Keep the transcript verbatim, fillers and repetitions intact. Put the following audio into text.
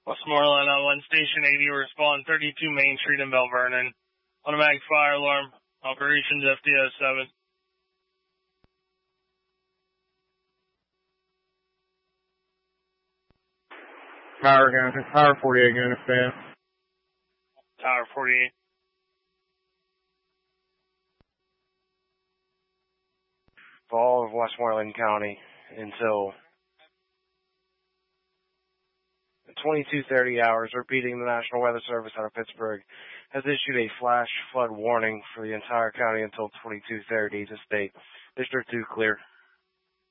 Westmoreland on one station eighty, respond thirty-two Main Street in Bell Vernon. Automatic fire alarm, operations F D S seven. Tower, Tower forty-eight, going to stand. Tower forty-eight. For all of Westmoreland County until twenty-two thirty hours, repeating the National Weather Service out of Pittsburgh has issued a flash flood warning for the entire county until twenty-two thirty to state District two clear.